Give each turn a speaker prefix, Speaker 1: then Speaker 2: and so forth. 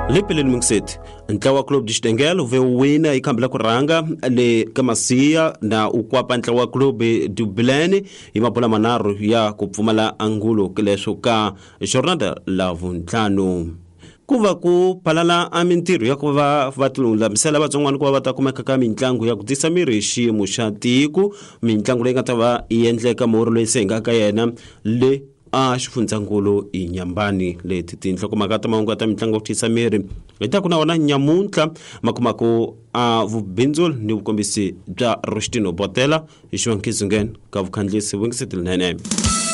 Speaker 1: Lipeleni mungset ntlawa club de Xitengela ve wina ikambela kuranga le Kamasia na ukwapa ntlawa club du Belene imabola manaru ya kupfumala angulo kileswo ka jornada la vuntlhanu kuva ku palala amintirho ya kuva vatulamisela vatsongwana kuva va ta kumeka ka mitlangu ya ku tisa miri hi xiyimo xa tiko mitlangu leyi nga ta va endleka moro leyi se nga ka yena le xifundzakulu i Nyambani leti tinhlokomhaka ta mahungu ta mitlangu ya ku tisa miri leta ku na wona nyamuntlha makumako a vubindzuli ni vukombisi bya Rustino Botela hi xiwankizungeni ka vukhandlisi wingisetile nene